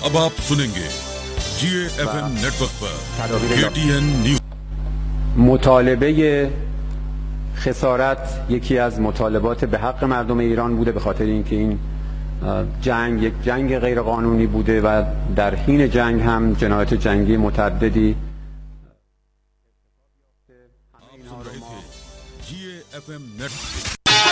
अब आप सुनेंगे GAFM नेटवर्क पर KTN न्यूज. مطالبه خسارت یکی از مطالبات به حق مردم ایران بوده، به خاطر اینکه این جنگ یک جنگ غیر قانونی بوده و در حین جنگ هم جنایات جنگی متعددی. GAFM network